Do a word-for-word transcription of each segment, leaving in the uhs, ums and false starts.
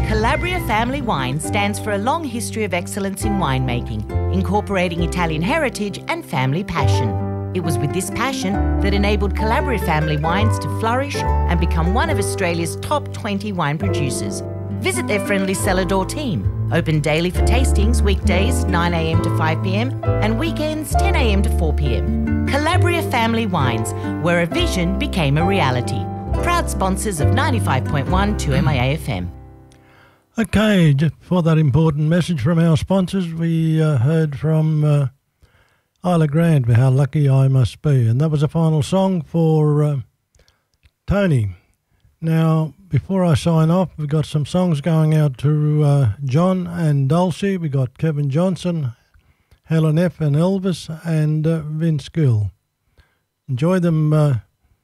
Calabria Family Wine stands for a long history of excellence in winemaking, incorporating Italian heritage and family passion. It was with this passion that enabled Calabria Family Wines to flourish and become one of Australia's top twenty wine producers. Visit their friendly cellar door team, open daily for tastings, weekdays nine a m to five p m and weekends ten a m to four p m. Calabria Family Wines, where a vision became a reality. Proud sponsors of ninety-five point one two M I A F M. Okay, just for that important message from our sponsors, we uh, heard from uh, Isla Grant, How Lucky I Must Be. And that was a final song for uh, Tony. Now, before I sign off, we've got some songs going out to uh, John and Dulcie. We've got Kevin Johnson, Helen F. and Elvis, and uh, Vince Gill. Enjoy them, uh,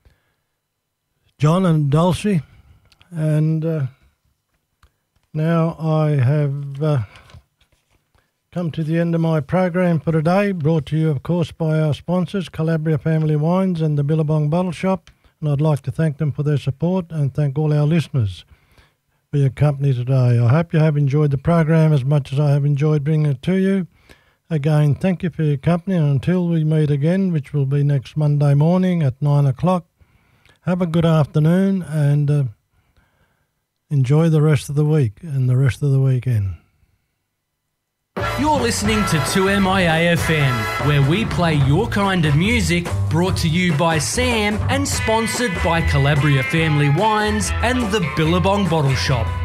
John and Dulcie. And uh, now I have uh, come to the end of my program for today, brought to you, of course, by our sponsors, Calabria Family Wines and the Billabong Bottle Shop. And I'd like to thank them for their support and thank all our listeners for your company today. I hope you have enjoyed the program as much as I have enjoyed bringing it to you. Again, thank you for your company, and until we meet again, which will be next Monday morning at nine o'clock, have a good afternoon and uh, enjoy the rest of the week and the rest of the weekend. You're listening to two M I A F M, where we play your kind of music, brought to you by Sam and sponsored by Calabria Family Wines and the Billabong Bottle Shop.